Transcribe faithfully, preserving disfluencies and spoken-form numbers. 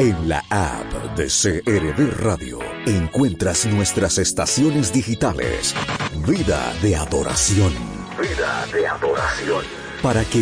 En la app de C R V Radio encuentras nuestras estaciones digitales. Vida de adoración. Vida de adoración. Para que